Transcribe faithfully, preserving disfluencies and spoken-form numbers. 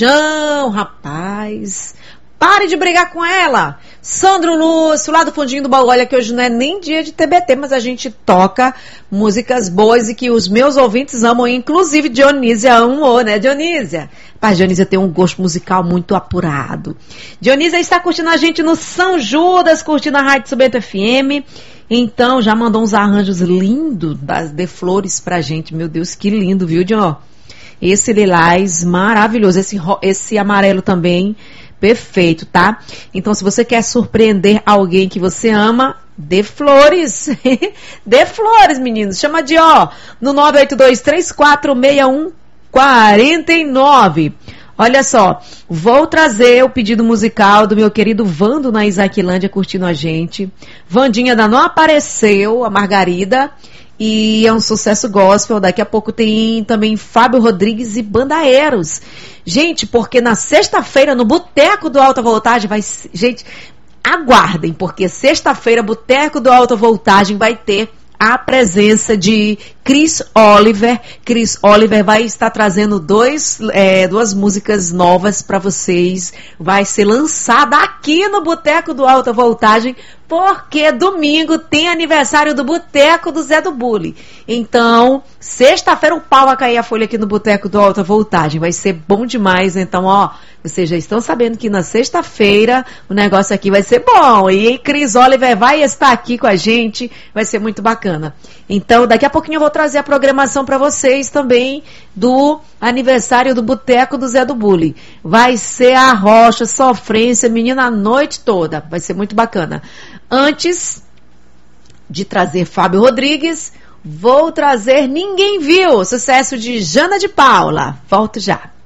Não, rapaz, pare de brigar com ela. Sandro Lúcio, lá do fundinho do baú. Olha que hoje não é nem dia de T B T, mas a gente toca músicas boas e que os meus ouvintes amam, inclusive Dionísia amou, né, Dionísia? Pai, Dionísia tem um gosto musical muito apurado. Dionísia está curtindo a gente no São Judas, curtindo a Rádio São Bento F M. Então, já mandou uns arranjos lindos das de flores pra gente. Meu Deus, que lindo, viu, Dion? Esse lilás maravilhoso, esse, esse amarelo também, perfeito, tá? Então, se você quer surpreender alguém que você ama, dê flores. Dê flores, meninos. Chama de ó, no nove oito dois, três quatro seis um quatro nove. Olha só, vou trazer o pedido musical do meu querido Vando na Isaquilândia curtindo a gente. Vandinha ainda não apareceu, a Margarida. E é um sucesso gospel. Daqui a pouco tem também Fábio Rodrigues e Bandaeiros. Gente, porque na sexta-feira, no Boteco do Alta Voltagem, vai... Gente, aguardem, porque sexta-feira, Boteco do Alta Voltagem vai ter a presença de Chris Oliver. Chris Oliver vai estar trazendo dois, é, duas músicas novas para vocês. Vai ser lançada aqui no Boteco do Alta Voltagem, porque domingo tem aniversário do Boteco do Zé do Bully. Então, sexta-feira o pau vai cair a folha aqui no Boteco do Alta Voltagem. Vai ser bom demais. Então, ó, vocês já estão sabendo que na sexta-feira o negócio aqui vai ser bom. E Chris Oliver vai estar aqui com a gente. Vai ser muito bacana. Então, daqui a pouquinho eu vou trazer a programação para vocês também do aniversário do Boteco do Zé do Bully. Vai ser a rocha, sofrência, menina, a noite toda. Vai ser muito bacana. Antes de trazer Fábio Rodrigues, vou trazer Ninguém Viu, sucesso de Jana de Paula. Volto já.